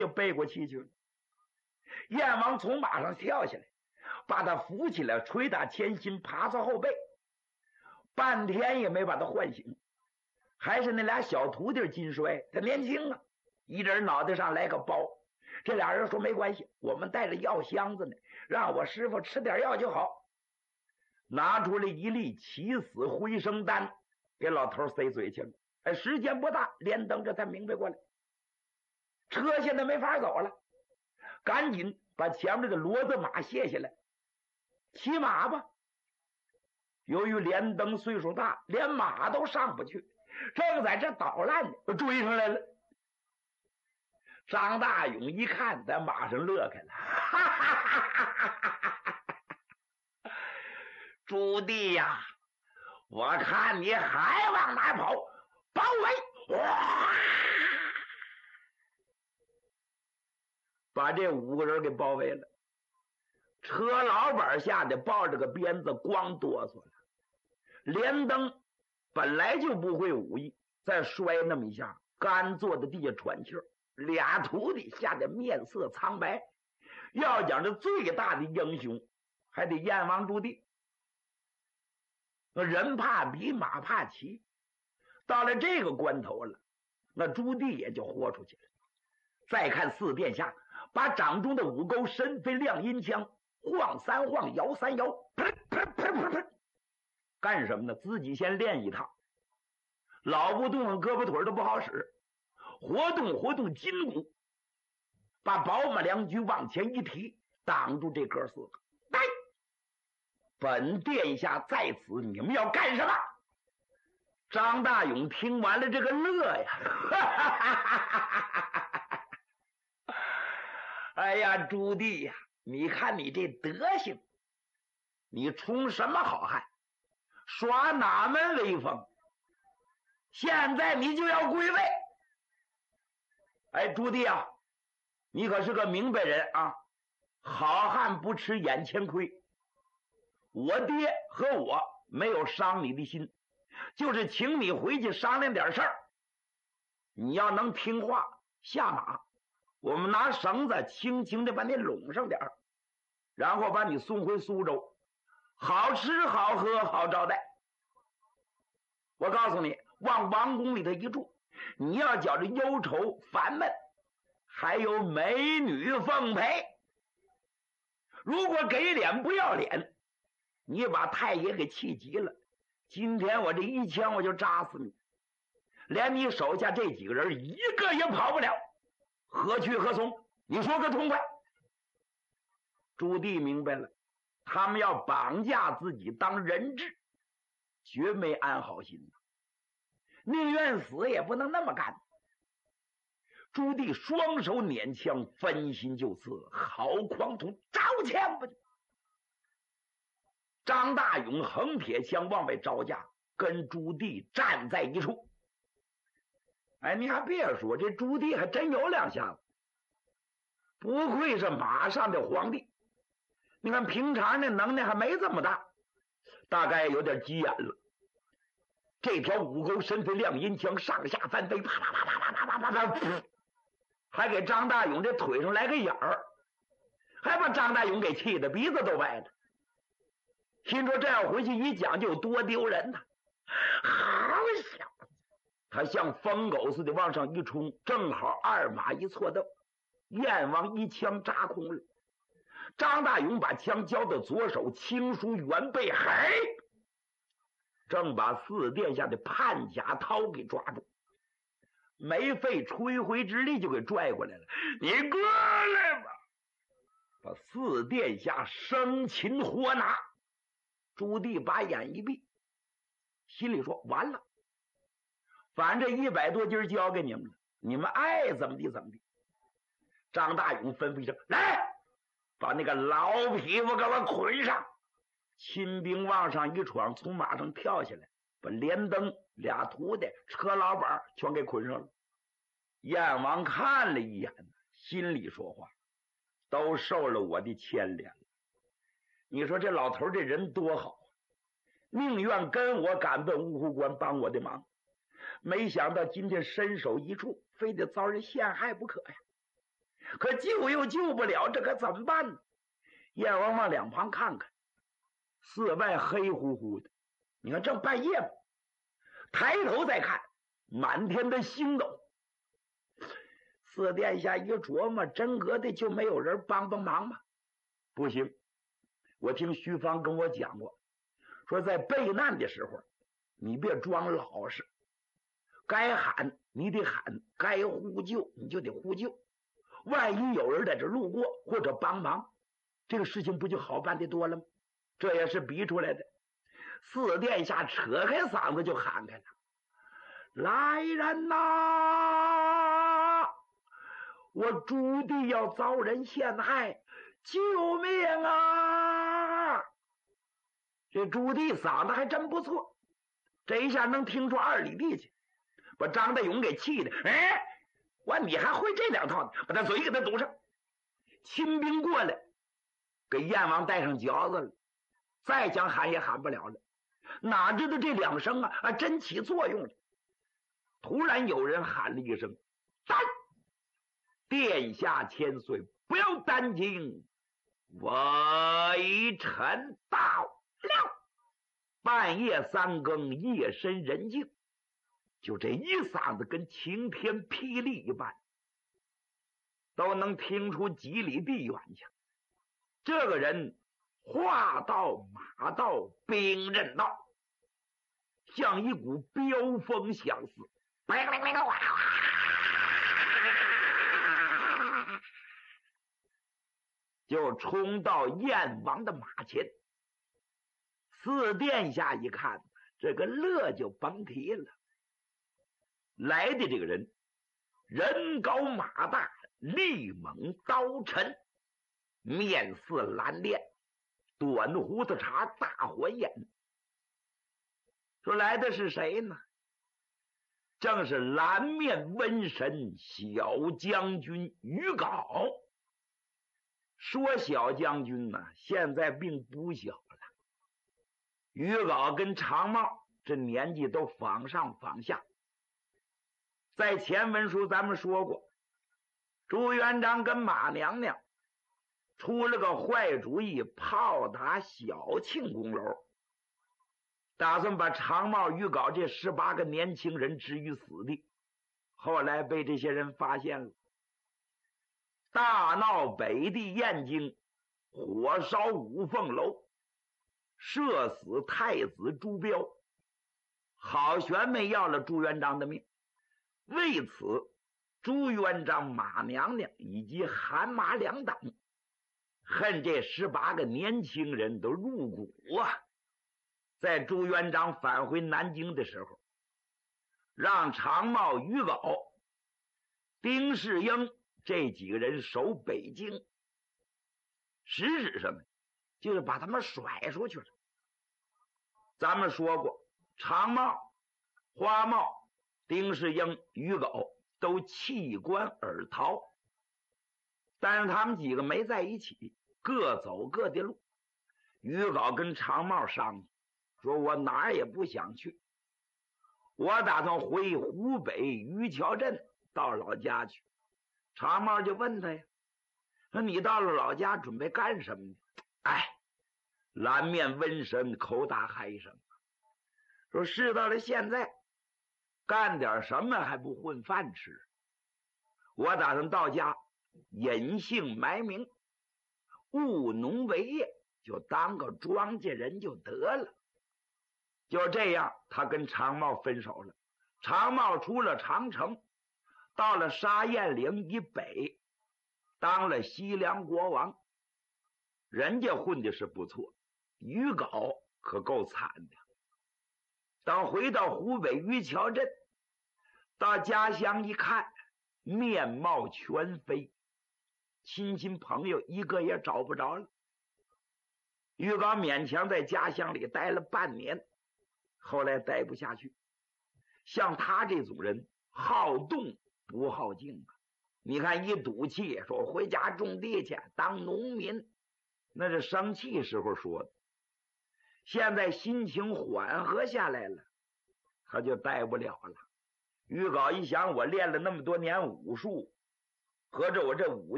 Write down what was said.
就背过气去了。燕王从马上跳下来，把他扶起来，捶打前心，趴在后背，半天也没把他唤醒。还是那俩小徒弟金帅，他年轻啊，一人脑袋上来个包。这俩人说没关系，我们带着药箱子呢，让我师傅吃点药就好。拿出了一粒起死回生丹，给老头塞嘴去了。哎，时间不大，连登这才明白过来，车现在没法走了，赶紧把前面的骡子马卸下来，骑马吧。由于连登岁数大，连马都上不去，正在这捣乱呢，追上来了。张大勇一看，在马上乐开了，哈哈哈哈哈！朱棣呀，我看你还往哪跑？包围！哇！把这5个人给包围了。车老板吓得抱着个鞭子光哆嗦了。连登本来就不会武艺，再摔那么一下，干坐在地下喘气儿。俩徒弟吓得面色苍白。要讲这最大的英雄，还得燕王朱棣。人怕比马怕骑，到了这个关头了，那朱棣也就豁出去了。再看四殿下把掌中的5钩神飞亮阴枪晃3晃，摇3摇，噗噗噗噗噗，干什么呢？自己先练一趟，老不动胳膊腿都不好使，活动筋骨，把宝马良驹往前一提，挡住这哥4个。来，本殿下在此，你们要干什么？张大勇听完了这个乐呀，哎呀，朱棣呀，你看你这德行，你充什么好汉，耍哪门威风？现在你就要归位。哎，朱棣啊，你可是个明白人啊，好汉不吃眼前亏。我爹和我没有伤你的心，就是请你回去商量点事儿。你要能听话下马，我们拿绳子轻轻的把你拢上点儿，然后把你送回苏州，好吃好喝好招待。我告诉你，往王宫里头一住，你要觉着忧愁烦闷，还有美女奉陪。如果给脸不要脸，你把太爷给气急了，今天我这一枪我就扎死你，连你手下这几个人一个也跑不了，何去何从？你说个痛快。朱棣明白了，他们要绑架自己当人质，绝没安好心，宁愿死也不能那么干。朱棣双手捻枪，分心就刺，好狂徒，招枪吧！张大勇横铁枪往外招架，跟朱棣站在一处。哎，你还别说，这朱棣还真有两下子，不愧是马上的皇帝。你看平常那能耐还没这么大，大概有点急眼了。这条5钩神飞亮阴枪上下翻飞，啪啪啪啪啪啪啪啪啪，还给张大勇这腿上来个眼儿，还把张大勇给气得鼻子都歪了。心说这样回去一讲就多丢人呐！好小子，他像疯狗似的往上一冲，正好2马一错蹬，燕王一枪扎空了。张大勇把枪交到左手，轻舒圆背，嘿，正把4殿下的潘甲涛给抓住，没费吹灰之力就给拽过来了。你过来吧！把4殿下生擒活拿。朱棣把眼一闭，心里说完了，反正100多斤交给你们了，你们爱怎么地怎么地。张大勇吩咐一声，来，把那个老匹夫给我捆上。亲兵往上一闯，从马上跳下来，把连登俩徒弟车老板全给捆上了。燕王看了一眼，心里说话，都受了我的牵连了。你说这老头这人多好，宁愿跟我赶奔芜湖关帮我的忙，没想到今天身首异处，非得遭人陷害不可呀。 可救又救不了，这可怎么办呢？燕王往两旁看看，四外黑乎乎的，你看正半夜嘛，抬头再看，满天的星斗。四殿下一琢磨，真格的就没有人帮帮忙吗？不行，我听徐芳跟我讲过，说在备难的时候，你别装老实，该喊你得喊，该呼救你就得呼救。万一有人在这路过或者帮忙，这个事情不就好办的多了吗？这也是逼出来的。四殿下扯开嗓子就喊开了：“来人呐！我朱棣要遭人陷害，救命啊！”这朱棣嗓子还真不错，这一下能听出2里地去，把张德勇给气的。哎，你还会这两套呢？把他嘴给他堵上。亲兵过来，给燕王带上嚼子了，再想喊也喊不了了。哪知道这2声真起作用了。突然有人喊了一声：“站！殿下千岁，不要担惊，微臣到了。”半夜3更，夜深人静，就这一嗓子跟晴天霹雳一般，都能听出几里地远去。这个人话到马到兵刃到，像一股飙风相似，就冲到燕王的马前。四殿下一看，这个乐就甭提了。来的这个人，人高马大，力猛刀沉，面似蓝靛，短胡子茬，大环眼。说来的是谁呢？正是蓝面瘟神小将军于镐。说小将军呢，现在并不小了。于镐跟常茂这年纪都仿上仿下。在前文书咱们说过，朱元璋跟马娘娘出了个坏主意，炮打小庆宫楼，打算把常茂、于镐这18个年轻人置于死地。后来被这些人发现了，大闹北地燕京，火烧五凤楼，射死太子朱标，好悬没要了朱元璋的命。为此，朱元璋、马娘娘以及韩马两党恨这18个年轻人都入骨啊！在朱元璋返回南京的时候，让常茂、于镐、丁世英这几个人守北京，实质上呢，就是把他们甩出去了。咱们说过，常茂、花茂、丁世英、于镐都弃官而逃，但是他们几个没在一起，各走各的路。于镐跟常茂商议，说我哪儿也不想去，我打算回湖北余桥镇到老家去。常茂就问他呀，说你到了老家准备干什么呢？蓝面瘟神口打嗨声，说事到了现在，干点什么还不混饭吃？我打算到家隐姓埋名，务农为业，就当个庄稼人就得了。就这样，他跟常茂分手了。常茂出了长城，到了沙堰岭以北，当了西凉国王。人家混的是不错，于镐可够惨的。等回到湖北余桥镇，到家乡一看，面貌全非，亲戚朋友一个也找不着了。于镐勉强在家乡里待了半年，后来待不下去。像他这种人，好动不好静啊！你看一赌气，说回家种地去，当农民，那是生气时候说的。现在心情缓和下来了，他就待不了了。于镐一想，我练了那么多年武术，合着我这武